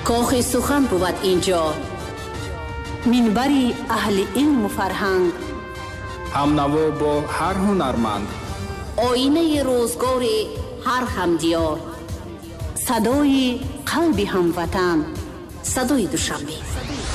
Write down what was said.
کاخ سخن بود اینجا، منبری اهل علم و فرهنگ، همنوا با هر هنرمند، آینه روزگار هر همدیار، صدای قلب هموطن، صدای دوشنبه.